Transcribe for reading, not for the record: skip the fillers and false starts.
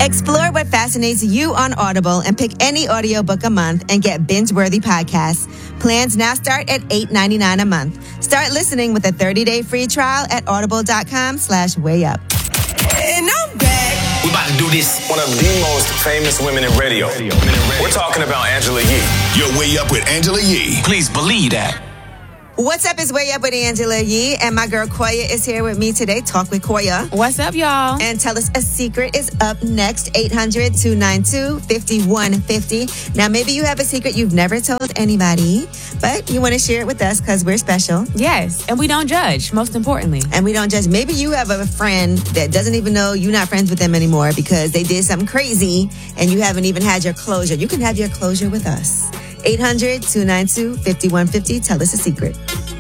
Explore what fascinates you on Audible and pick any audiobook a month and get binge-worthy podcasts. Plans now start at $8.99 a month. Start listening with a 30-day free trial at audible.com/wayup. And I'm back. We're about to do this. One of the most famous women in radio. We're talking about Angela Yee. You're Way Up with Angela Yee. Please believe that. What's up? It's Way Up with Angela Yee, and my girl Koya is here with me today. Talk with Koya. What's up, y'all? And Tell Us a Secret is up next, 800-292-5150. Now, maybe you have a secret you've never told anybody, but you want to share it with us because we're special. Yes, and we don't judge, most importantly. And we don't judge. Maybe you have a friend that doesn't even know you're not friends with them anymore because they did something crazy and you haven't even had your closure. You can have your closure with us. 800-292-5150. Tell us a secret.